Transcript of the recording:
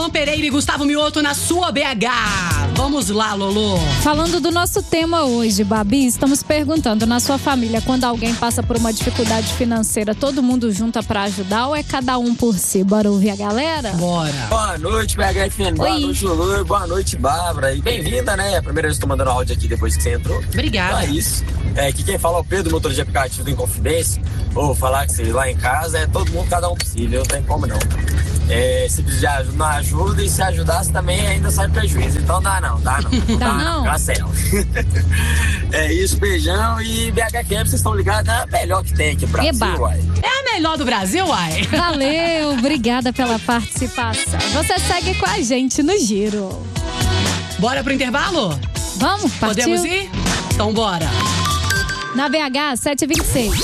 Alan Pereira e Gustavo Mioto na sua BH. Vamos lá, Lolo. Falando do nosso tema hoje, Babi, estamos perguntando, na sua família, quando alguém passa por uma dificuldade financeira, todo mundo junta pra ajudar ou é cada um por si? Bora ouvir a galera? Bora. Boa noite, BHFN. Boa noite, Lulu. Boa noite, Bárbara. E bem-vinda, né? Primeira vez que eu tô mandando áudio aqui depois que você entrou. Obrigada. Então é isso. Aqui quem fala é o Pedro, motor de aplicativo do Inconfidência. Vou falar que você lá em casa é todo mundo, cada um possível. Não tem como não. Se precisar de ajuda, não ajuda. E se ajudasse também ainda sai prejuízo. Então dá não. Dá não? Cancela. É isso, beijão. E BHFM, vocês estão ligados? É a melhor que tem aqui pra Brasil, uai. É a melhor do Brasil, uai. Valeu, obrigada pela participação. Você segue com a gente no Giro. Bora pro intervalo? Vamos, partiu? Podemos ir? Então bora. Na BH, 7h26.